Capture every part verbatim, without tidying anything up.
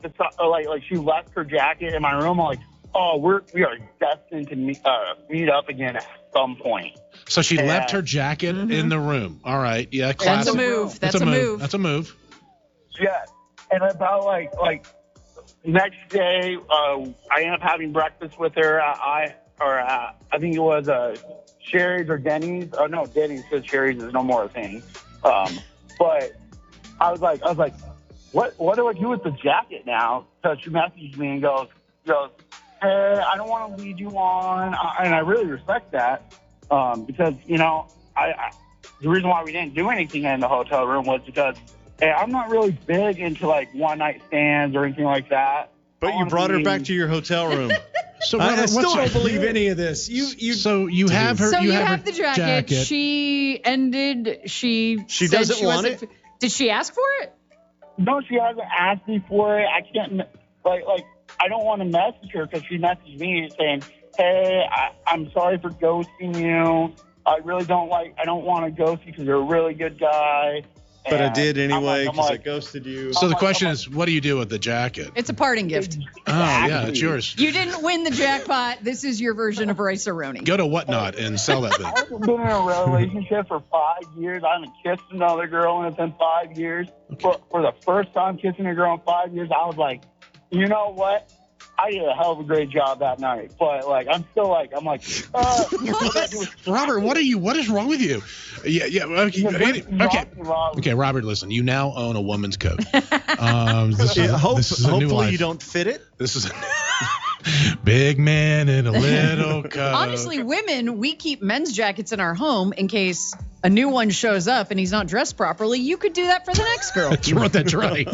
uh, like like she left her jacket in my room. I'm like, oh, we're we are destined to meet uh, meet up again at some point. So she and, left her jacket mm-hmm. in the room. All right, yeah, That's classic. a move. That's, That's a a move. move. That's a move. Yeah, and about like like next day, uh, I ended up having breakfast with her. At, I or at, I think it was uh, Sherry's or Denny's. Oh no, Denny's because Sherry's is no more a thing. Um, but I was like, I was like, what what do I do with the jacket now? So she messaged me and goes, goes, hey, I don't want to lead you on, and I really respect that um, because you know, I, I the reason why we didn't do anything in the hotel room was because hey, I'm not really big into like one night stands or anything like that. But you brought her back to your hotel room. So I, Robert, I still what's- don't believe any of this. You you So you have her. So you, have, have, her the jacket. She ended. She She said doesn't she want wasn't- Did she ask for it? No, she hasn't asked me for it. I can't like like I don't want to message her because she messaged me saying, hey, I, I'm sorry for ghosting you. I really don't like. I don't want to ghost you because you're a really good guy. But I And did I'm anyway like- I'm because I like, ghosted you. So the like- question I'm is, what do you do with the jacket? It's a parting gift. Oh yeah, it's yours. You didn't win the jackpot. This is your version of Rice-A-Roni. Go to Whatnot and sell that thing. I haven't been in a relationship for five years. I haven't kissed another girl and it's been five years. For, for the first time kissing a girl in five years, I was like, you know what? I did a hell of a great job that night. But, like, I'm still like, I'm like, uh, Robert, what are you? What is wrong with you? Yeah, yeah. Okay, okay. Okay. Rob. Okay, Robert, listen. You now own a woman's coat. Um, this is, Yeah, hope, this is a new hopefully life. you don't fit it. This is a big man in a little coat. Honestly, women, we keep men's jackets in our home in case a new one shows up and he's not dressed properly. You could do that for the next girl. that's right. That's right.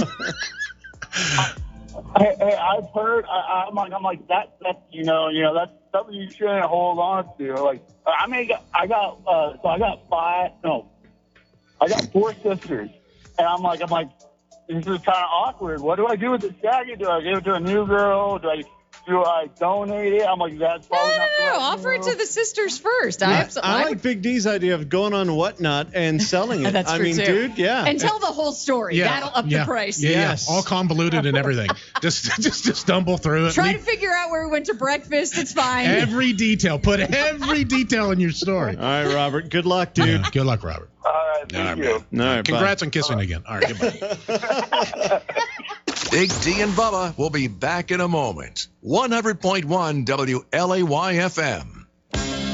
Hey, hey, I've heard. I, I'm like, I'm like that. That's you know, you know, that's something you shouldn't hold on to. Like, I mean, I got, uh, so I got five. No, I got four sisters, and I'm like, I'm like, this is kind of awkward. What do I do with this jacket? Do I give it to a new girl? Do I, do I donate it? I'm like, that's No, probably no, not the no, no. right Offer it move. to the sisters first. I, I, have some, I I like would- Big D's idea of going on Whatnot and selling it. That's I true, mean, too. dude, yeah. And tell the whole story. Yeah, That'll up yeah, the price. Yeah, Yes. yeah, all convoluted and everything. just, just, just stumble through it. Try Leave to figure out where we went to breakfast. It's fine. every detail. Put every detail in your story. All right, Robert. Good luck, dude. Yeah, good luck, Robert. All right, thank All right, you. man. All right, Congrats on kissing again. All right, goodbye. Big D and Bubba will be back in a moment. one hundred point one W L A Y F M.